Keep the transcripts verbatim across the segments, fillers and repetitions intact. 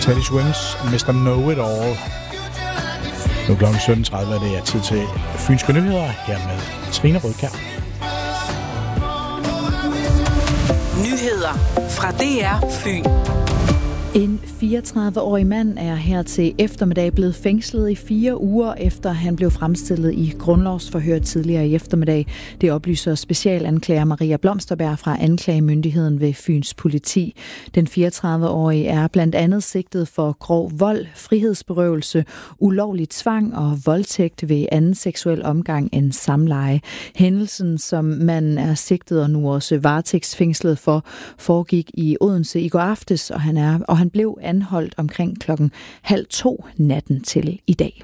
Teddy Swims, mister Know It All. Nu klokken sytten tredive er det er tid til Fynske Nyheder her med Trine Rødkjær. Nyheder fra D R Fyn. En fireogtredive-årig mand er her til eftermiddag blevet fængslet i fire uger, efter han blev fremstillet i grundlovsforhør tidligere i eftermiddag. Det oplyser specialanklager Maria Blomsterberg fra anklagemyndigheden ved Fyns Politi. Den fireogtredive-årige er blandt andet sigtet for grov vold, frihedsberøvelse, ulovlig tvang og voldtægt ved anden seksuel omgang end samleje. Hændelsen, som man er sigtet og nu også varetægtsfængslet for, foregik i Odense i går aftes, og han er og han blev anholdt omkring klokken halv to natten til i dag.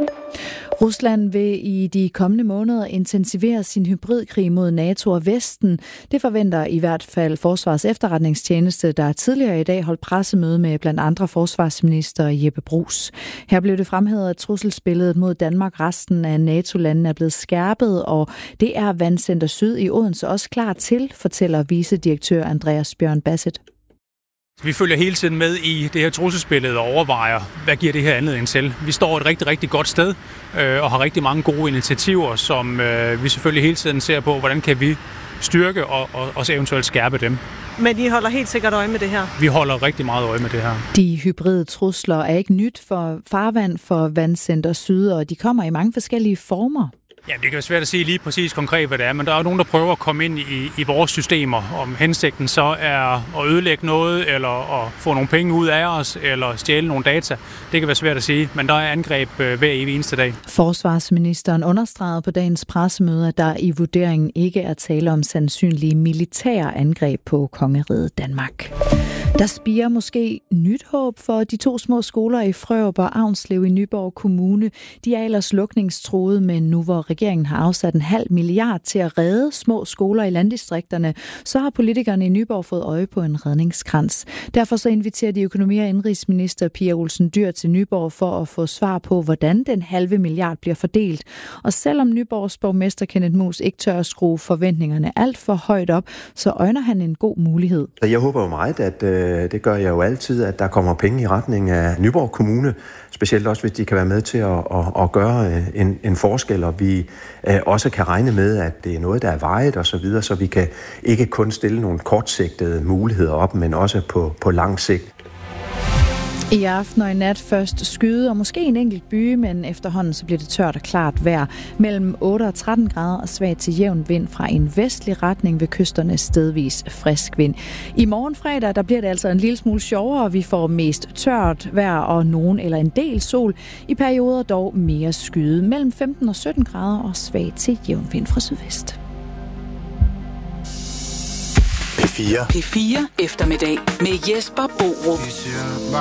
Rusland vil i de kommende måneder intensivere sin hybridkrig mod NATO og Vesten. Det forventer i hvert fald Forsvars Efterretningstjeneste, der tidligere i dag holdt pressemøde med blandt andre forsvarsminister Jeppe Bruus. Her blev det fremhævet, at trusselsbilledet mod Danmark, resten af NATO-landene er blevet skærpet, og det er Vandcenter Syd i Odense også klar til, fortæller vicedirektør Andreas Bjørn Bassett. Vi følger hele tiden med i det her trusselsbillede og overvejer, hvad giver det her anledning til. Vi står et rigtig, rigtig godt sted øh, og har rigtig mange gode initiativer, som øh, vi selvfølgelig hele tiden ser på, hvordan kan vi styrke og, og også eventuelt skærpe dem. Men I holder helt sikkert øje med det her? Vi holder rigtig meget øje med det her. De hybride trusler er ikke nyt for farvand for Vandcenter Syd, og de kommer i mange forskellige former. Ja, det kan være svært at sige lige præcis konkret, hvad det er, men der er jo nogen, der prøver at komme ind i, i vores systemer, om hensigten så er at ødelægge noget, eller at få nogle penge ud af os, eller stjæle nogle data. Det kan være svært at sige, men der er angreb hver evig eneste dag. Forsvarsministeren understregede på dagens pressemøde, at der i vurderingen ikke er tale om sandsynlige militære angreb på kongeriget Danmark. Der spirer måske nyt håb for de to små skoler i Frørup og Avnslev i Nyborg Kommune. De er ellers lukningstruede, men nu hvor regeringen har afsat en halv milliard til at redde små skoler i landdistrikterne, så har politikerne i Nyborg fået øje på en redningskrans. Derfor så inviterer de økonomi- og indrigsminister Pia Olsen Dyhr til Nyborg for at få svar på, hvordan den halve milliard bliver fordelt. Og selvom Nyborgs borgmester Kenneth Muus ikke tør at skrue forventningerne alt for højt op, så øjner han en god mulighed. Jeg håber jo meget, at det gør jeg jo altid, at der kommer penge i retning af Nyborg Kommune, specielt også hvis de kan være med til at, at, at gøre en, en forskel, og vi også kan regne med, at det er noget, der er vejet og så videre, så vi kan ikke kun stille nogle kortsigtede muligheder op, men også på, på lang sigt. I aften og i nat først skyde og måske en enkelt by, men efterhånden så bliver det tørt og klart vejr. Mellem otte og tretten grader og svag til jævn vind fra en vestlig retning ved kysterne, stedvis frisk vind. I morgen fredag der bliver det altså en lille smule sjovere. Vi får mest tørt vejr og nogen eller en del sol. I perioder dog mere skyde. Mellem femten og sytten grader og svag til jævn vind fra sydvest. P fire. P fire eftermiddag med Jesper Borup.